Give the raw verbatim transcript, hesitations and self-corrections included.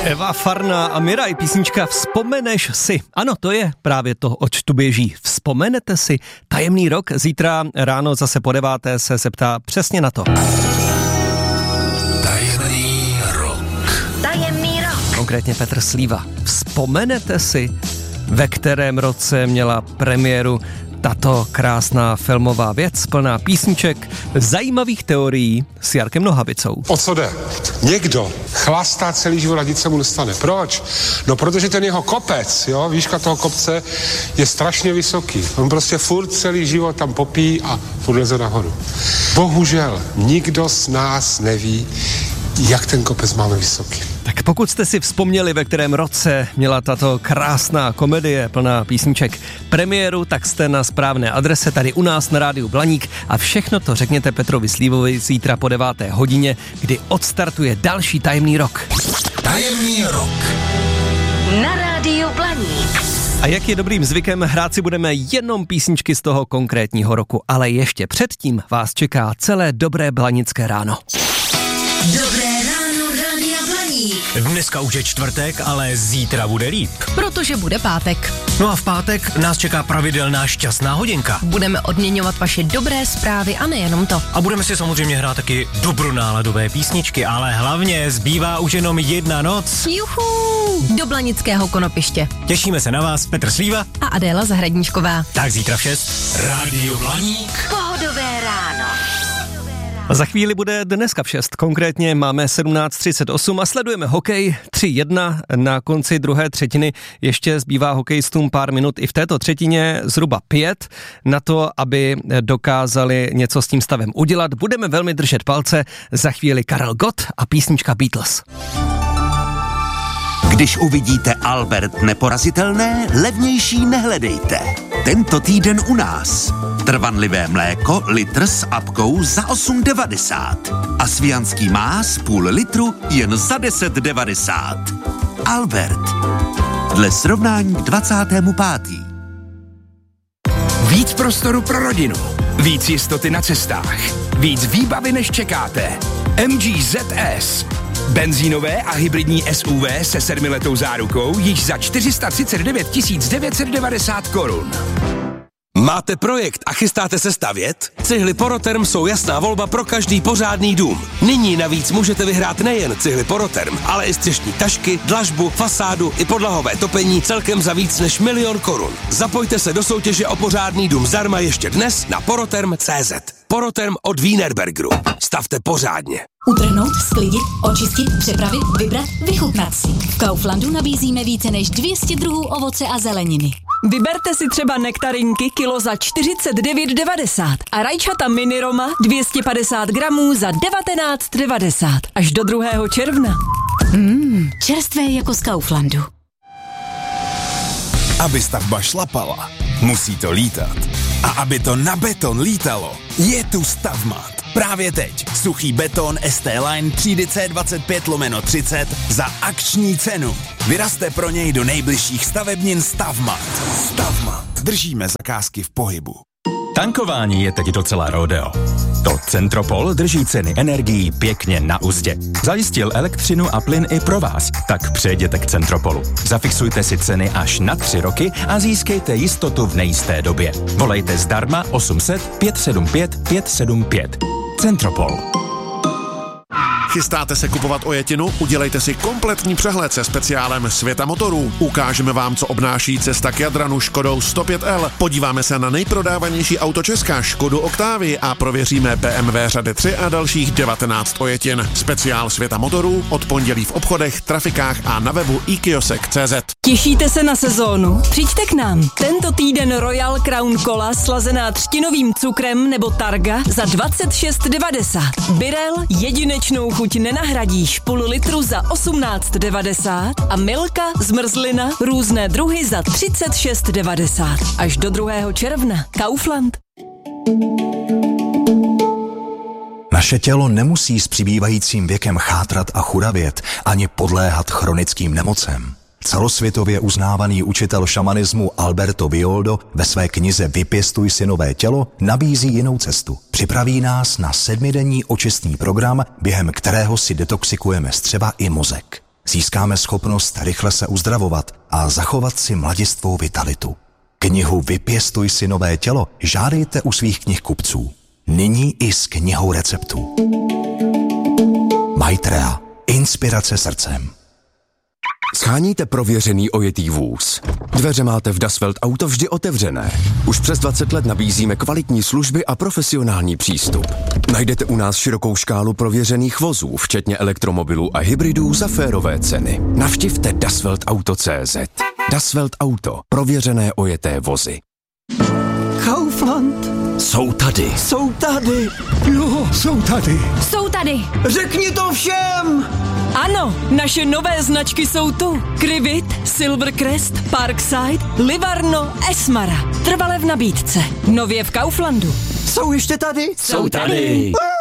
Eva Farná a Miraj, písnička Vzpomeneš si. Ano, to je právě to, oč tu běží. Vzpomenete si? Tajemný rok. Zítra ráno zase po deváté se zeptá přesně na to. Tajemný rok. Tajemný rok. Konkrétně Petr Slíva. Vzpomenete si, ve kterém roce měla premiéru tato krásná filmová věc, plná písniček, zajímavých teorií s Jarkem Nohavicou. O co jde? Někdo chlastá celý život a nic se mu nestane. Proč? No, protože ten jeho kopec, jo, výška toho kopce je strašně vysoký. On prostě furt celý život tam popí a furt leze nahoru. Bohužel nikdo z nás neví, jak ten kopec máme vysoký. Tak pokud jste si vzpomněli, ve kterém roce měla tato krásná komedie plná písniček premiéru, tak jste na správné adrese tady u nás na rádiu Blaník a všechno to řekněte Petrovi Slívovi zítra po deváté hodině, kdy odstartuje další tajemný rok. Tajemný rok. Na rádiu Blaník. A jak je dobrým zvykem, hrát si budeme jenom písničky z toho konkrétního roku, ale ještě předtím vás čeká celé dobré blanické ráno. Dobré ráno, Rádia Blaník. Dneska už je čtvrtek, ale zítra bude líp. Protože bude pátek. No a v pátek nás čeká pravidelná šťastná hodinka. Budeme odměňovat vaše dobré zprávy a nejenom to. A budeme si samozřejmě hrát taky dobronáladové písničky, ale hlavně zbývá už jenom jedna noc. Juhu! Do Blanického konopiště. Těšíme se na vás, Petr Slíva A Adéla Zahradníčková. Tak zítra v šest. Rádio Blaník. Pohodové ráno. A za chvíli bude dneska v šest, konkrétně máme sedmnáct třicet osm a sledujeme hokej tři jedna na konci druhé třetiny. Ještě zbývá hokejistům pár minut i v této třetině, zhruba pět, na to, aby dokázali něco s tím stavem udělat. Budeme velmi držet palce, za chvíli Karel Gott a písnička Beatles. Když uvidíte Albert neporazitelné, levnější nehledejte. Tento týden u nás. Trvanlivé mléko, litr s apkou za osm devadesát. A svijanský más půl litru jen za deset devadesát. Albert. Dle srovnání k dvacátému pátému Víc prostoru pro rodinu. Víc jistoty na cestách. Víc výbavy, než čekáte. M G Z S. Benzínové a hybridní S U V se sedmiletou zárukou již za čtyři sta třicet devět tisíc devět set devadesát korun. Máte projekt a chystáte se stavět? Cihly Poroterm jsou jasná volba pro každý pořádný dům. Nyní navíc můžete vyhrát nejen cihly Poroterm, ale i střešní tašky, dlažbu, fasádu i podlahové topení celkem za víc než milion korun. Zapojte se do soutěže o pořádný dům zdarma ještě dnes na poroterm tečka cé zet. Poroterm od Wienerbergeru. Stavte pořádně. Utrhnout, sklidit, očistit, přepravit, vybrat, vychutnat si. V Kauflandu nabízíme více než dvě stě druhů ovoce a zeleniny. Vyberte si třeba nektarinky kilo za čtyřicet devět devadesát a rajčata mini Roma dvě stě padesát gramů za devatenáct devadesát až do druhého června. Mmm, čerstvé jako z Kauflandu. Aby stavba šlapala, musí to lítat. A aby to na beton lítalo, je tu Stavmat. Právě teď suchý beton S T Line třídy C dvacet pět lomeno třicet za akční cenu. Vyrazte pro něj do nejbližších stavebnin Stavmat. Stavmat. Držíme zakázky v pohybu. Tankování je teď docela rodeo. To Centropol drží ceny energií pěkně na uzdě. Zajistil elektřinu a plyn i pro vás, tak přejděte k Centropolu. Zafixujte si ceny až na tři roky a získejte jistotu v nejisté době. Volejte zdarma osm set pět sedm pět pět sedm pět. Centropol. Chystáte se kupovat ojetinu? Udělejte si kompletní přehled se speciálem Světa motorů. Ukážeme vám, co obnáší cesta k Jadranu Škodou sto pět L. Podíváme se na nejprodávanější auto Česka Škodu Octavii a prověříme B M W řady tři a dalších devatenáct ojetin. Speciál Světa motorů od pondělí v obchodech, trafikách a na webu i kiosek tečka cé zet. Těšíte se na sezónu? Přijďte k nám. Tento týden Royal Crown Cola slazená třtinovým cukrem nebo Targa za dvacet šest devadesát. Birel jedinečnou chuť nenahradíš, půl litru za osmnáct devadesát a Milka zmrzlina různé druhy za třicet šest devadesát. Až do druhého června. Kaufland. Naše tělo nemusí s přibývajícím věkem chátrat a churavět ani podléhat chronickým nemocem. Celosvětově uznávaný učitel šamanismu Alberto Villoldo ve své knize Vypěstuj si nové tělo nabízí jinou cestu. Připraví nás na sedmidenní očistný program, během kterého si detoxikujeme střeva i mozek. získáme schopnost rychle se uzdravovat a zachovat si mladistvou vitalitu. Knihu Vypěstuj si nové tělo žádejte u svých knihkupců. Nyní i s knihou receptů. Maitrea. Inspirace srdcem. Sháníte prověřený ojetý vůz. Dveře máte v Dasvelt Auto vždy otevřené. Už přes dvacet let nabízíme kvalitní služby a profesionální přístup. Najdete u nás širokou škálu prověřených vozů, včetně elektromobilů a hybridů za férové ceny. Navštivte dasvelt auto tečka cé zet. Dasvelt Auto. Prověřené ojeté vozy. Kaufland. Jsou tady. Jsou tady. Jo, jsou tady. Jsou tady. Řekni to všem. Ano, naše nové značky jsou tu. Krivit, Silvercrest, Parkside, Livarno, Esmara. Trvale v nabídce. Nově v Kauflandu. Jsou ještě tady? Jsou tady. Ah!